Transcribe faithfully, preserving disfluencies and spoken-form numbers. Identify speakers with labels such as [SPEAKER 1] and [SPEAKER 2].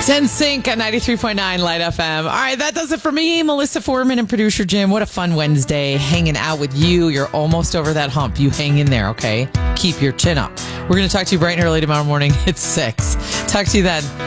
[SPEAKER 1] It's N Sync at ninety-three point nine Light F M. All right, that does it for me, Melissa Foreman and producer Jim. What a fun Wednesday hanging out with you. You're almost over that hump. You hang in there, okay? Keep your chin up. We're going to talk to you bright and early tomorrow morning at six. Talk to you then.